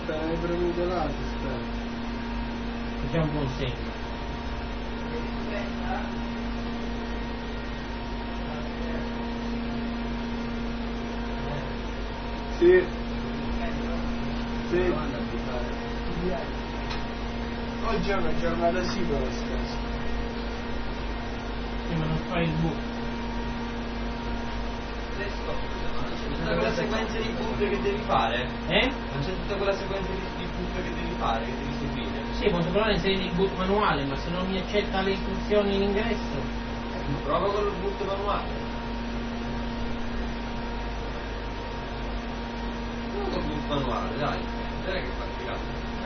Aspetta, hai premuto l'assist. È già un buon segno. Sì. Sì. Oggi è una giornata sicura scherzo. Sì, ma non fai il book. Tutta quella sequenza di punte che devi fare? Non c'è tutta quella sequenza di punte che devi fare, che devi seguire? Sì, posso provare a inserire il boot manuale, ma se non mi accetta le istruzioni in ingresso. Prova con il boot manuale. Prova con il boot manuale, dai. Vedrai che fa figata.